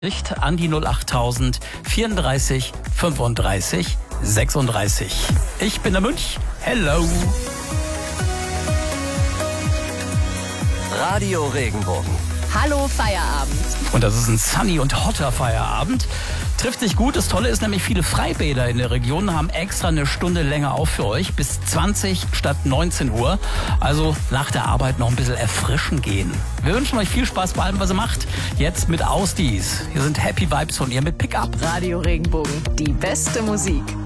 Richt an die 08000 34 35 36. Ich bin der Münch. Hello. Radio Regenbogen. Hallo Feierabend. Und das ist ein sunny und hotter Feierabend. Trifft sich gut. Das Tolle ist nämlich, viele Freibäder in der Region haben extra eine Stunde länger auf für euch. Bis 20 statt 19 Uhr. Also nach der Arbeit noch ein bisschen erfrischen gehen. Wir wünschen euch viel Spaß bei allem, was ihr macht. Jetzt mit Ausdies. Hier sind Happy Vibes von ihr mit Pickup. Radio Regenbogen, die beste Musik.